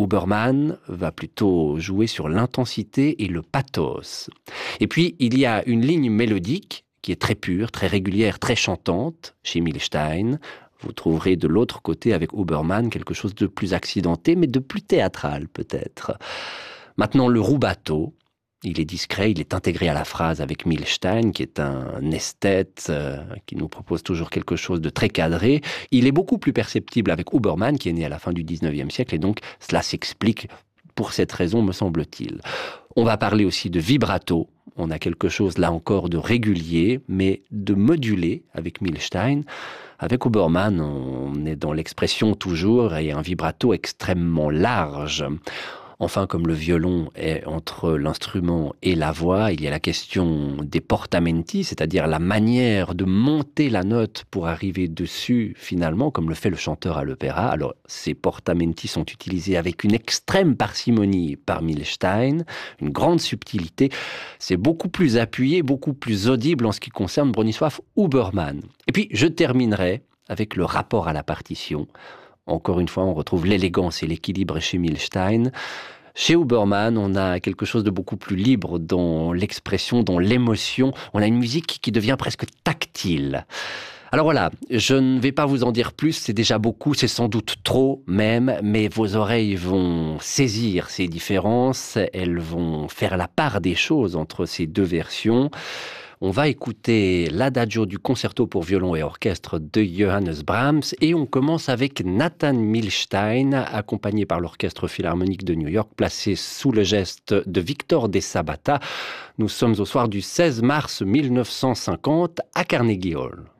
Huberman va plutôt jouer sur l'intensité et le pathos. Et puis, il y a une ligne mélodique qui est très pure, très régulière, très chantante chez Milstein. Vous trouverez de l'autre côté avec Huberman quelque chose de plus accidenté, mais de plus théâtral peut-être. Maintenant, le rubato, il est discret, il est intégré à la phrase avec Milstein, qui est un esthète qui nous propose toujours quelque chose de très cadré. Il est beaucoup plus perceptible avec Huberman, qui est né à la fin du 19e siècle, et donc cela s'explique pour cette raison, me semble-t-il. On va parler aussi de vibrato. On a quelque chose, là encore, de régulier, mais de modulé avec Milstein. Avec Huberman, on est dans l'expression toujours, et un vibrato extrêmement large. Enfin, comme le violon est entre l'instrument et la voix, il y a la question des portamenti, c'est-à-dire la manière de monter la note pour arriver dessus, finalement, comme le fait le chanteur à l'opéra. Alors, ces portamenti sont utilisés avec une extrême parcimonie par Milstein, une grande subtilité. C'est beaucoup plus appuyé, beaucoup plus audible en ce qui concerne Bronisław Huberman. Et puis, je terminerai avec le rapport à la partition. Encore une fois, on retrouve l'élégance et l'équilibre chez Milstein. Chez Huberman, on a quelque chose de beaucoup plus libre dans l'expression, dans l'émotion. On a une musique qui devient presque tactile. Alors voilà, je ne vais pas vous en dire plus, c'est déjà beaucoup, c'est sans doute trop même, mais vos oreilles vont saisir ces différences, elles vont faire la part des choses entre ces deux versions. On va écouter l'adagio du concerto pour violon et orchestre de Johannes Brahms et on commence avec Nathan Milstein, accompagné par l'Orchestre Philharmonique de New York, placé sous le geste de Victor de Sabata. Nous sommes au soir du 16 mars 1950 à Carnegie Hall.